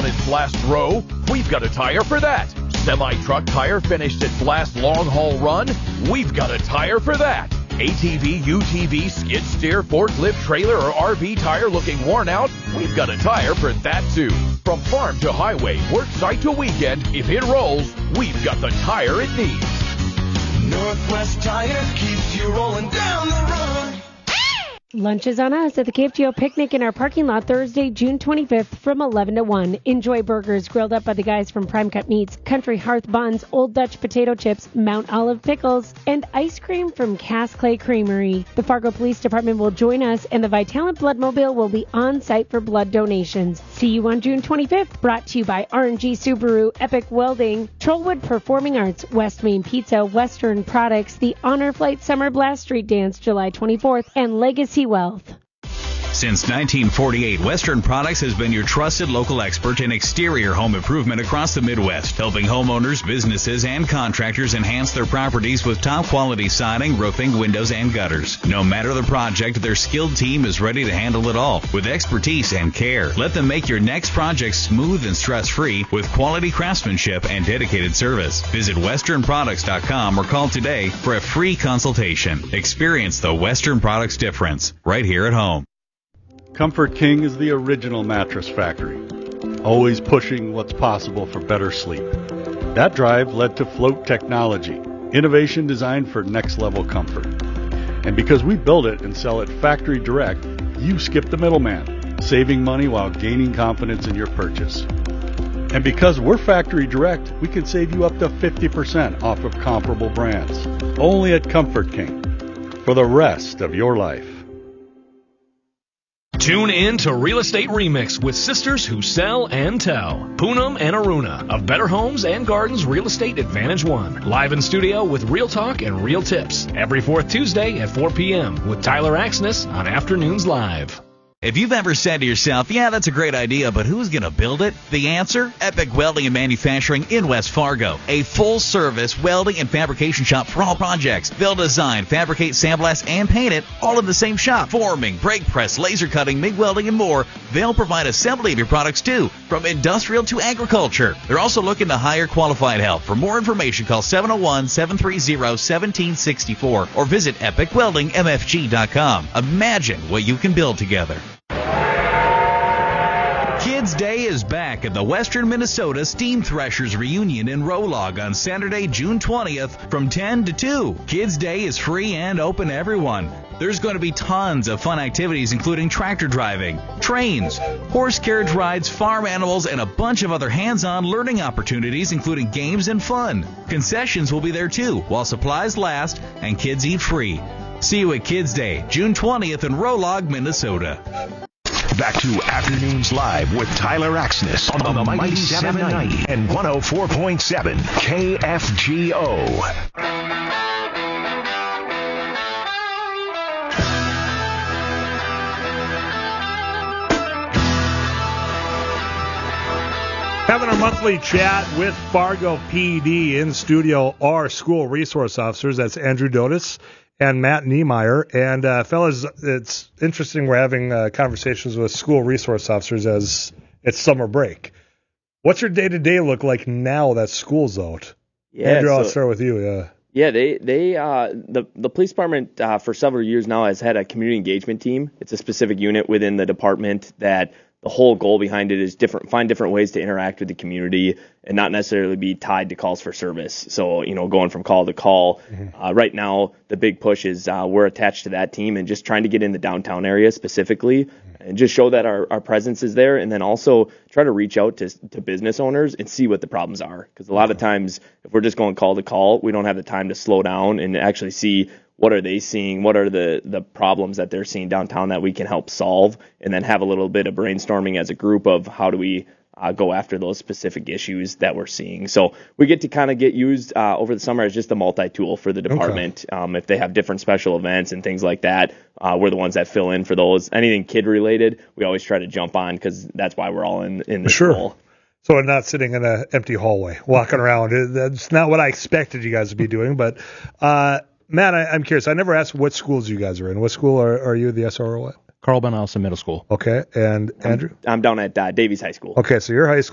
its last row? We've got a tire for that. Semi-truck tire finished its last long-haul run? We've got a tire for that. ATV, UTV, skid steer, forklift, trailer, or RV tire looking worn out? We've got a tire for that too. From farm to highway, work site to weekend, if it rolls, we've got the tire it needs. Northwest Tire keeps you rolling down the road. Lunch is on us at the KFGO Picnic in our parking lot Thursday, June 25th from 11 to 1. Enjoy burgers grilled up by the guys from Prime Cut Meats, Country Hearth Buns, Old Dutch Potato Chips, Mount Olive Pickles, and ice cream from Cass Clay Creamery. The Fargo Police Department will join us, and the Vitalant Bloodmobile will be on site for blood donations. See you on June 25th, brought to you by RNG Subaru, Epic Welding, Trollwood Performing Arts, West Main Pizza, Western Products, the Honor Flight Summer Blast Street Dance, July 24th, and Legacy Wealth. Since 1948, Western Products has been your trusted local expert in exterior home improvement across the Midwest, helping homeowners, businesses, and contractors enhance their properties with top-quality siding, roofing, windows, and gutters. No matter the project, their skilled team is ready to handle it all with expertise and care. Let them make your next project smooth and stress-free with quality craftsmanship and dedicated service. Visit westernproducts.com or call today for a free consultation. Experience the Western Products difference right here at home. Comfort King is the original mattress factory, always pushing what's possible for better sleep. That drive led to Float Technology, innovation designed for next-level comfort. And because we build it and sell it factory direct, you skip the middleman, saving money while gaining confidence in your purchase. And because we're factory direct, we can save you up to 50% off of comparable brands. Only at Comfort King, for the rest of your life. Tune in to Real Estate Remix with sisters who sell and tell. Poonam and Aruna of Better Homes and Gardens Real Estate Advantage One. Live in studio with real talk and real tips. Every fourth Tuesday at 4 p.m. with Tyler Axness on Afternoons Live. If you've ever said to yourself, yeah, that's a great idea, but who's going to build it? The answer? Epic Welding and Manufacturing in West Fargo. A full-service welding and fabrication shop for all projects. They'll design, fabricate, sandblast, and paint it all in the same shop. Forming, brake press, laser cutting, MIG welding, and more. They'll provide assembly of your products, too, from industrial to agriculture. They're also looking to hire qualified help. For more information, call 701-730-1764 or visit epicweldingmfg.com. Imagine what you can build together. Kids Day is back at the Western Minnesota Steam Threshers Reunion in Rolog on Saturday, June 20th from 10 to 2. Kids Day is free and open to everyone. There's going to be tons of fun activities including tractor driving, trains, horse carriage rides, farm animals, and a bunch of other hands-on learning opportunities including games and fun. Concessions will be there too while supplies last and kids eat free. See you at Kids Day, June 20th in Rolog, Minnesota. Back to Afternoons Live with Tyler Axness on the Mighty 790 and 104.7 KFGO. Having our monthly chat with Fargo PD in studio, our school resource officers. That's Andrew Dotis and Matt Niemeyer. And fellas, it's interesting we're having conversations with school resource officers as it's summer break. What's your day-to-day look like now that school's out? Yeah, Andrew, I'll start with you. Yeah, the police department for several years now has had a community engagement team. It's a specific unit within the department that the whole goal behind it is find different ways to interact with the community and not necessarily be tied to calls for service. So, going from call to call. Right now, the big push is we're attached to that team and just trying to get in the downtown area specifically and just show that our presence is there, and then also try to reach out to business owners and see what the problems are. Because a lot of times, if we're just going call to call, we don't have the time to slow down and actually see what are they seeing, what are the problems that they're seeing downtown that we can help solve, and then have a little bit of brainstorming as a group of how do we go after those specific issues that we're seeing. So we get to kind of get used over the summer as just a multi-tool for the department. Okay. If they have different special events and things like that, we're the ones that fill in for those. Anything kid-related, we always try to jump on because that's why we're all in this role. So I'm not sitting in an empty hallway walking around. That's not what I expected you guys to be doing. But, Matt, I'm curious. I never asked what schools you guys are in. What school are you the SRO at? Carl Ben Allison Middle School. Okay. And Andrew? I'm down at Davies High School. Okay, so you're high school.